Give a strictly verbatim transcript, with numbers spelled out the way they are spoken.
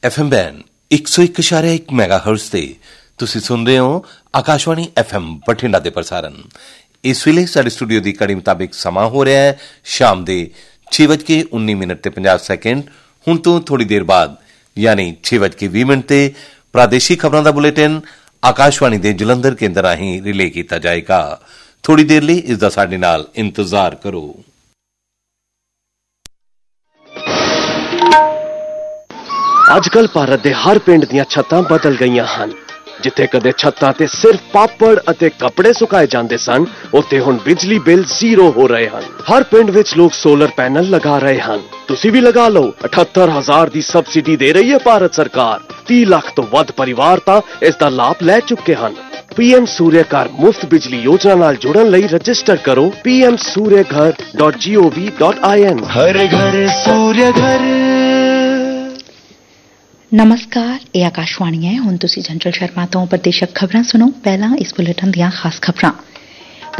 F M ban एक सौ एक इशारे एक मैगाहर्ट्ज ते ਤੁਸੀਂ ਸੁਣ ਰਹੇ ਹੋ ਆਕਾਸ਼ਵਾਣੀ ਐਫ ਐਮ ਬਠਿੰਡਾ ਦੇ ਪ੍ਰਸਾਰਣ। ਇਸ ਵੇਲੇ ਸਾਡੇ ਸਟੂਡੀਓ ਦੀ ਘੜੀ ਮੁਤਾਬਿਕ ਸਮਾਂ ਹੋ ਰਿਹਾ ਹੈ ਸ਼ਾਮ ਦੇ ਛੇ ਵੱਜ ਕੇ ਉੱਨੀ ਮਿੰਟ ਤੇ ਪੰਜਾਹ ਸੈਕਿੰਡ। ਹੁਣ ਤੋਂ ਥੋੜੀ ਦੇਰ ਬਾਅਦ ਯਾਨੀ ਛੇ ਵੱਜ ਕੇ ਵੀਹ ਮਿੰਟ ਤੇ ਪ੍ਰਾਦੇਸ਼ਿਕ ਖਬਰਾਂ ਦਾ ਬੁਲੇਟਿਨ ਆਕਾਸ਼ਵਾਣੀ ਦੇ ਜਲੰਧਰ ਕੇਂਦਰ ਰਾਹੀਂ ਰਿਲੇ ਕੀਤਾ ਜਾਏਗਾ। ਥੋੜੀ ਦੇਰ ਲਈ ਇਸ ਦਾ ਸਾਡੇ ਨਾਲ ਇੰਤਜ਼ਾਰ ਕਰੋ। ਅੱਜ ਕੱਲ ਭਾਰਤ ਦੇ ਹਰ ਪਿੰਡ ਦੀਆਂ ਛੱਤਾਂ ਬਦਲ ਗਈਆਂ ਹਨ। ਜਿੱਥੇ ਕਦੇ ਛੱਤਾਂ ਤੇ ਸਿਰਫ ਪਾਪੜ ਅਤੇ ਕੱਪੜੇ ਸੁਕਾਏ ਜਾਂਦੇ ਸਨ, ਉੱਥੇ ਹੁਣ ਬਿਜਲੀ ਬਿੱਲ ਜ਼ੀਰੋ ਹੋ ਰਹੇ ਹਨ। ਹਰ ਪਿੰਡ ਵਿੱਚ ਲੋਕ ਸੋਲਰ ਪੈਨਲ ਲਗਾ ਰਹੇ ਹਨ। ਤੁਸੀਂ ਵੀ ਲਗਾ ਲਓ। ਅਠੱਤਰ ਹਜ਼ਾਰ ਦੀ ਸਬਸਿਡੀ ਦੇ ਰਹੀ ਹੈ ਭਾਰਤ ਸਰਕਾਰ। ਤੀਹ ਲੱਖ ਤੋਂ ਵੱਧ ਪਰਿਵਾਰ ਤਾਂ ਇਸ ਦਾ ਲਾਭ ਲੈ ਚੁੱਕੇ ਹਨ। ਪੀਐਮ ਸੂਰਿਆ ਘਰ ਮੁਫਤ ਬਿਜਲੀ ਯੋਜਨਾ ਨਾਲ ਜੁੜਨ ਲਈ ਰਜਿਸਟਰ ਕਰੋ ਪੀ ਐਮ ਸੂਰਿਆ ਘਰ ਡਾਟ ਜੀ ਓ ਵੀ ਡਾਟ ਆਈ ਐਨ। ਹਰ ਘਰ ਸੂਰਿਆ ਘਰ। ਨਮਸਕਾਰ, ਇਹ ਆਕਾਸ਼ਵਾਣੀ ਹੈ। ਹੁਣ ਤੁਸੀਂ ਜੰਟਲ ਸ਼ਰਮਾ ਤੋਂ ਪ੍ਰਦੇਸ਼ਕ ਖਬਰਾਂ ਸੁਣੋ। ਪਹਿਲਾਂ ਇਸ ਬੁਲੇਟਿਨ ਦੀਆਂ ਖਾਸ ਖਬਰਾਂ।